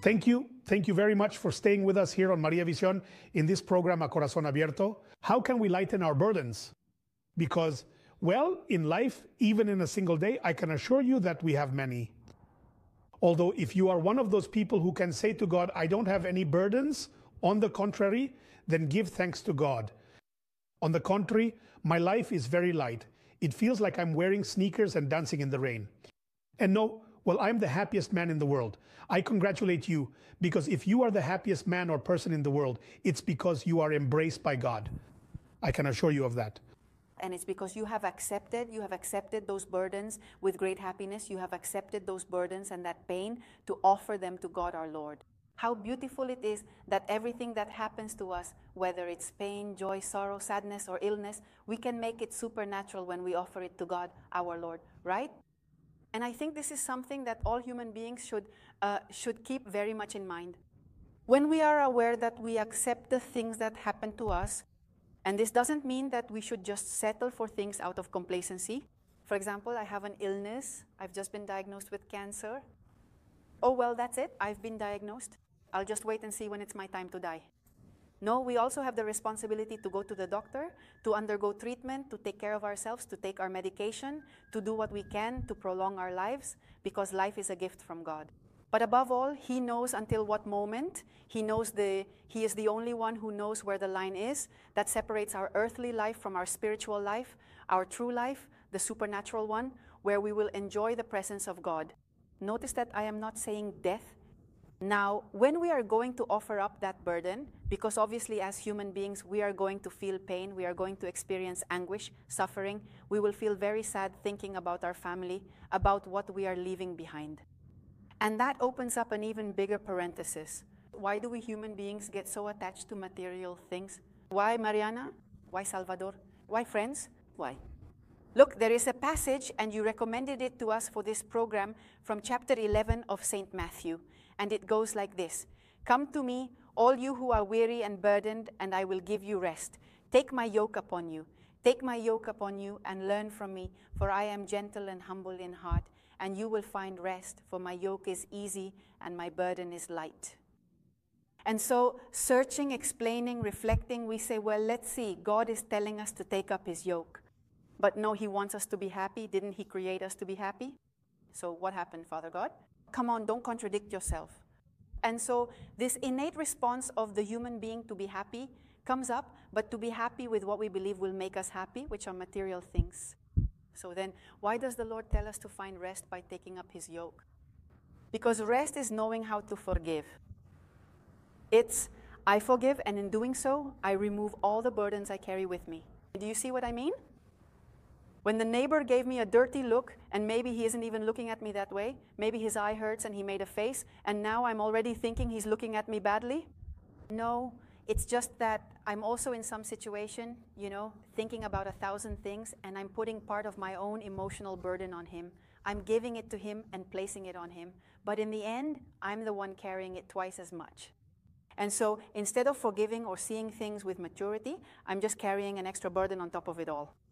Thank you. Thank you very much for staying with us here on Maria Visión in this program, A Corazón Abierto. How can we lighten our burdens? Because, well, in life, even in a single day, I can assure you that we have many. Although if you are one of those people who can say to God, I don't have any burdens, on the contrary, then give thanks to God. On the contrary, my life is very light. It feels like I'm wearing sneakers and dancing in the rain. And no, well, I'm the happiest man in the world. I congratulate you, because if you are the happiest man or person in the world, it's because you are embraced by God. I can assure you of that. And it's because you have accepted those burdens with great happiness. You have accepted those burdens and that pain to offer them to God our Lord. How beautiful it is that everything that happens to us, whether it's pain, joy, sorrow, sadness, or illness, we can make it supernatural when we offer it to God our Lord, right? And I think this is something that all human beings should keep very much in mind. When we are aware that we accept the things that happen to us, and this doesn't mean that we should just settle for things out of complacency. For example, I have an illness. I've just been diagnosed with cancer. Oh, well, that's it. I've been diagnosed. I'll just wait and see when it's my time to die. No, we also have the responsibility to go to the doctor, to undergo treatment, to take care of ourselves, to take our medication, to do what we can to prolong our lives, because life is a gift from God. But above all, He knows until what moment. He is the only one who knows where the line is that separates our earthly life from our spiritual life, our true life, the supernatural one, where we will enjoy the presence of God. Notice that I am not saying death. Now, when we are going to offer up that burden, because obviously as human beings, we are going to feel pain, we are going to experience anguish, suffering, we will feel very sad thinking about our family, about what we are leaving behind. And that opens up an even bigger parenthesis. Why do we human beings get so attached to material things? Why, Mariana? Why, Salvador? Why, friends? Why? Look, there is a passage, and you recommended it to us for this program, from chapter 11 of St. Matthew. And it goes like this: Come to me, all you who are weary and burdened, and I will give you rest. Take my yoke upon you. Take my yoke upon you and learn from me, for I am gentle and humble in heart, and you will find rest, for my yoke is easy and my burden is light. And so, searching, explaining, reflecting, we say, well, let's see, God is telling us to take up His yoke. But no, He wants us to be happy. Didn't He create us to be happy? So what happened, Father God? Come on, don't contradict yourself. And so this innate response of the human being to be happy comes up, but to be happy with what we believe will make us happy, which are material things. So then, why does the Lord tell us to find rest by taking up His yoke? Because rest is knowing how to forgive. It's, I forgive, and in doing so, I remove all the burdens I carry with me. Do you see what I mean? When the neighbor gave me a dirty look, and maybe he isn't even looking at me that way, maybe his eye hurts and he made a face, and now I'm already thinking he's looking at me badly. No, it's just that I'm also in some situation, thinking about 1,000 things, and I'm putting part of my own emotional burden on him. I'm giving it to him and placing it on him. But in the end, I'm the one carrying it twice as much. And so instead of forgiving or seeing things with maturity, I'm just carrying an extra burden on top of it all.